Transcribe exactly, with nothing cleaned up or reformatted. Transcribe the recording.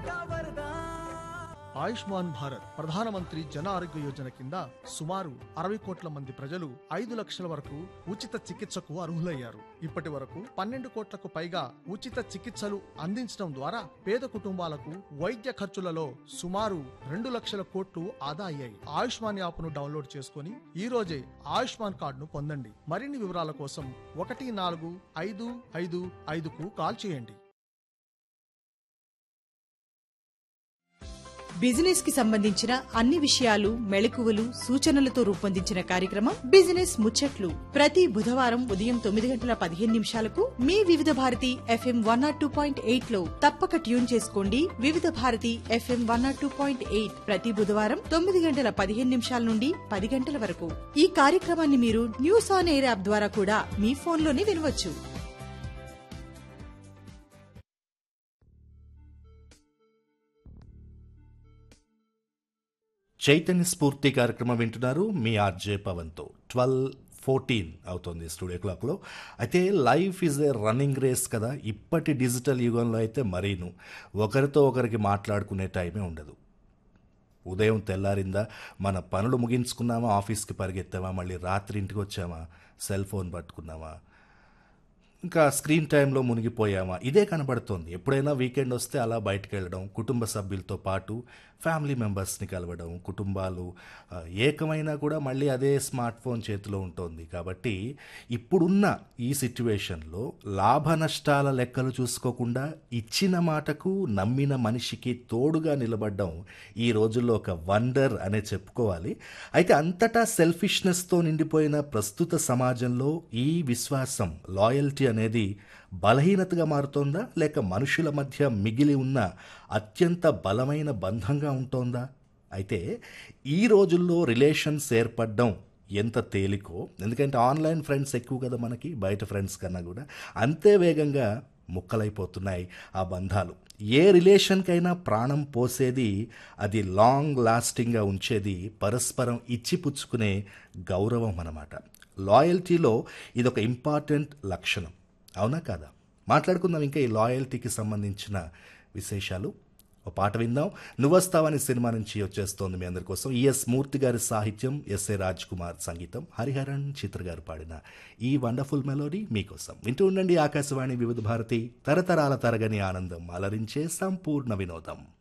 ఆయుష్మాన్ భారత్ ప్రధానమంత్రి జన ఆరోగ్య యోజన కింద సుమారు అరవై కోట్ల మంది ప్రజలు ఐదు లక్షల వరకు ఉచిత చికిత్సకు అర్హులయ్యారు. ఇప్పటి వరకు పన్నెండు కోట్లకు పైగా ఉచిత చికిత్సలు అందించడం ద్వారా పేద కుటుంబాలకు వైద్య ఖర్చులలో సుమారు రెండు లక్షల కోట్లు ఆదా అయ్యాయి. ఆయుష్మాన్ యాప్ను డౌన్లోడ్ చేసుకుని ఈ రోజే ఆయుష్మాన్ కార్డును పొందండి. మరిన్ని వివరాల కోసం ఒకటి నాలుగు ఐదు ఐదు ఐదుకు కాల్ చేయండి. బిజినెస్ కి సంబంధించిన అన్ని విషయాలు, మెళకువలు, సూచనలతో రూపొందించిన కార్యక్రమం బిజినెస్ ముచ్చట్లు ప్రతి బుధవారం ఉదయం తొమ్మిది గంటల పదిహేను నిమిషాలకు మీ వివిధ Bharati FM one not two point eight లో తప్పక ట్యూన్ చేసుకోండి. వివిధ Bharati FM one not two point eight ప్రతి బుధవారం తొమ్మిది గంటల పదిహేను నిమిషాల నుండి పది గంటల వరకు. ఈ కార్యక్రమాన్ని మీరు న్యూస్ ఆన్ ఎయిర్ యాప్ ద్వారా కూడా మీ ఫోన్లోనే వినవచ్చు. చైతన్య స్ఫూర్తి కార్యక్రమం వింటున్నారు మీ ఆర్జే పవన్తో. ట్వెల్వ్ ఫోర్టీన్ అవుతుంది స్టూడియో క్లాక్లో. అయితే life is a running race కదా. ఇప్పటి డిజిటల్ యుగంలో అయితే మరీను ఒకరితో ఒకరికి మాట్లాడుకునే టైమే ఉండదు. ఉదయం తెల్లారిందా, మన పనులు ముగించుకున్నామా, ఆఫీస్కి పరిగెత్తామా, మళ్ళీ రాత్రి ఇంటికి వచ్చామా, సెల్ ఫోన్ పట్టుకున్నామా, ఇంకా స్క్రీన్ టైంలో మునిగిపోయామా, ఇదే కనబడుతోంది. ఎప్పుడైనా వీకెండ్ వస్తే అలా బయటకు వెళ్ళడం, కుటుంబ సభ్యులతో పాటు ఫ్యామిలీ మెంబర్స్ని కలవడం, కుటుంబాలు ఆ, ఏకమైనా కూడా మళ్ళీ అదే స్మార్ట్ ఫోన్ చేతిలో ఉంటుంది. కాబట్టి ఇప్పుడున్న ఈ సిట్యువేషన్లో లాభ నష్టాల లెక్కలు చూసుకోకుండా ఇచ్చిన మాటకు నమ్మిన మనిషికి తోడుగా నిలబడడం ఈ రోజుల్లో ఒక వండర్ అనే చెప్పుకోవాలి. అయితే అంతటా సెల్ఫిష్నెస్తో నిండిపోయిన ప్రస్తుత సమాజంలో ఈ విశ్వాసం, లాయల్టీ అనేది బలహీనతగా మారుతోందా, లేక మనుషుల మధ్య మిగిలి ఉన్న అత్యంత బలమైన బంధంగా ఉంటోందా? అయితే ఈ రోజుల్లో రిలేషన్స్ ఏర్పడడం ఎంత తేలికో, ఎందుకంటే ఆన్లైన్ ఫ్రెండ్స్ ఎక్కువ కదా మనకి, బయట ఫ్రెండ్స్ కన్నా కూడా అంతే వేగంగా ముక్కలైపోతున్నాయి ఆ బంధాలు. ఏ రిలేషన్కైనా ప్రాణం పోసేది, అది లాంగ్ లాస్టింగ్గా ఉంచేది పరస్పరం ఇచ్చిపుచ్చుకునే గౌరవం అన్నమాట. లాయల్టీలో ఇదొక ఇంపార్టెంట్ లక్షణం, అవునా కాదా? మాట్లాడుకుందాం ఇంకా ఈ లాయల్టీకి సంబంధించిన విశేషాలు. ఒక పాట విందాం. నువ్వొస్తావని సినిమా నుంచి వచ్చేస్తోంది మీ అందరి కోసం. ఈఎస్ మూర్తి గారి సాహిత్యం, ఎస్ఏ రాజ్ కుమార్ సంగీతం, హరిహరన్ చిత్ర గారు పాడిన ఈ వండర్ఫుల్ మెలోడీ మీకోసం. వింటూ ఉండండి ఆకాశవాణి వివిధ భారతి, తరతరాల తరగని ఆనందం, అలరించే సంపూర్ణ వినోదం.